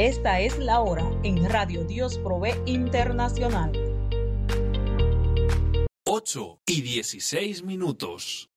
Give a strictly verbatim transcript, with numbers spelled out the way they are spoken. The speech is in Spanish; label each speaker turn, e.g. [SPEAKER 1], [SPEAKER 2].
[SPEAKER 1] Esta es la hora en Radio Dios Provee Internacional.
[SPEAKER 2] ocho y dieciséis minutos.